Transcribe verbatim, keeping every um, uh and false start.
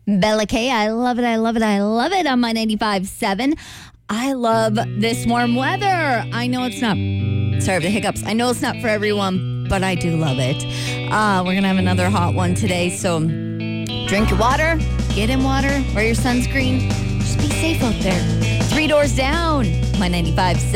Bella K, I love it, I love it, I love it on my ninety-five point seven. I love this warm weather. I know it's not, sorry for the hiccups. I know it's not for everyone, but I do love it. Uh, we're going to have another hot one today, so drink your water, get in water, wear your sunscreen. Just be safe out there. Three doors down, my ninety-five point seven.